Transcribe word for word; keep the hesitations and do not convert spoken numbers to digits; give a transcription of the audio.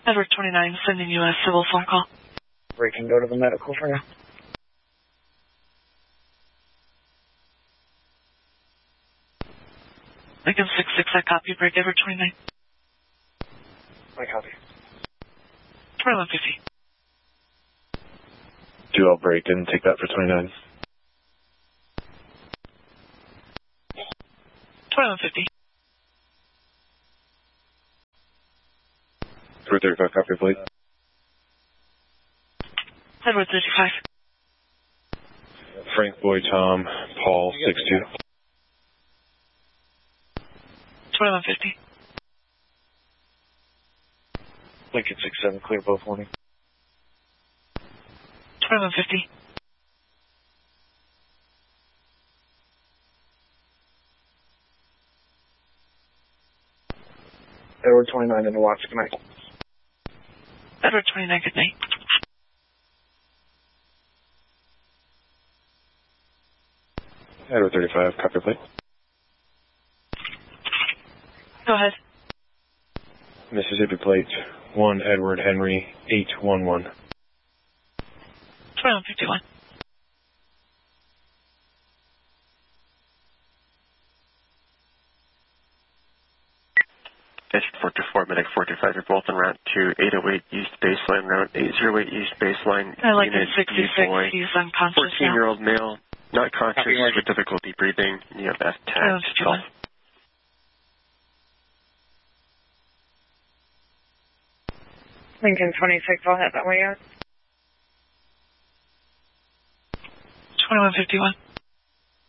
Edward twenty-nine, sending you a civil phone call. We can go to the medical for now. Lincoln six six, I copy. Break Edward twenty-nine. I copy. twenty-one fifty. Do I'll break and take that for twenty-nine. twenty-one fifty. For thirty-five, copy, please. Edward thirty-five. Frank Boy Tom, Paul six two. twenty-one fifty. Lincoln six seven, clear both warning. twenty-one fifty. Edward twenty-nine in the watch, good night. Edward twenty-nine, good night. Edward thirty-five, copy, please. Go ahead. Mississippi plate, one Edward Henry, eight one one. twenty-one fifty-one. four two four, Medic four two five, you're both en route to eight oh eight East Baseline, route eight oh eight East Baseline. I like Unit a sixty-six, boy, he's unconscious fourteen-year-old male, not conscious, with difficulty breathing, and you have F tag twelve. Lincoln twenty-six, I'll head that way out. twenty-one fifty-one.